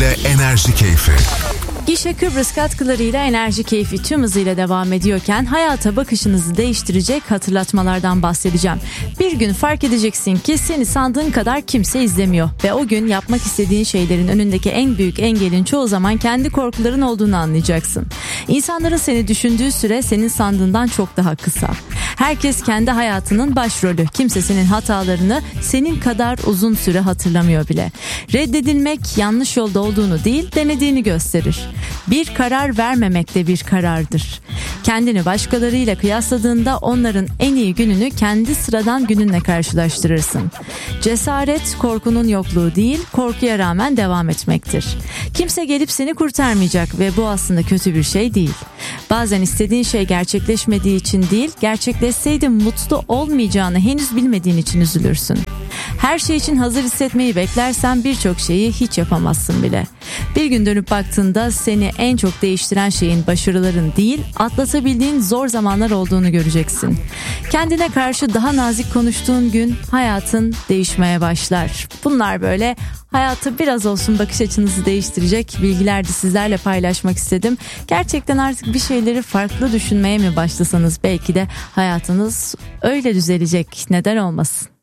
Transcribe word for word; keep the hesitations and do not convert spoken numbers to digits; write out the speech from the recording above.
katkılarıyla Enerji Keyfi. Gişe Kıbrıs katkılarıyla Enerji Keyfi tüm hızıyla devam ediyorken hayata bakışınızı değiştirecek hatırlatmalardan bahsedeceğim. Bir gün fark edeceksin ki seni sandığın kadar kimse izlemiyor ve o gün yapmak istediğin şeylerin önündeki en büyük engelin çoğu zaman kendi korkuların olduğunu anlayacaksın. İnsanların seni düşündüğü süre senin sandığından çok daha kısa. Herkes kendi hayatının başrolü. Kimse senin hatalarını senin kadar uzun süre hatırlamıyor bile. Reddedilmek yanlış yolda olduğunu değil, denediğini gösterir. Bir karar vermemek de bir karardır. Kendini başkalarıyla kıyasladığında onların en iyi gününü kendi sıradan gününle karşılaştırırsın. Cesaret korkunun yokluğu değil, korkuya rağmen devam etmektir. Kimse gelip seni kurtarmayacak ve bu aslında kötü bir şey değil. Bazen istediğin şey gerçekleşmediği için değil, gerçekleşseydi mutlu olmayacağını henüz bilmediğin için üzülürsün. Her şey için hazır hissetmeyi beklersen birçok şeyi hiç yapamazsın bile. Bir gün dönüp baktığında seni en çok değiştiren şeyin başarıların değil, atlatabildiğin zor zamanlar olduğunu göreceksin. Kendine karşı daha nazik konuştuğun gün hayatın değişmeye başlar. Bunlar böyle hayatı biraz olsun bakış açınızı değiştirecek bilgiler de sizlerle paylaşmak istedim. Gerçekten artık bir şeyleri farklı düşünmeye mi başlasanız belki de hayatınız öyle düzelecek. Neden olmasın?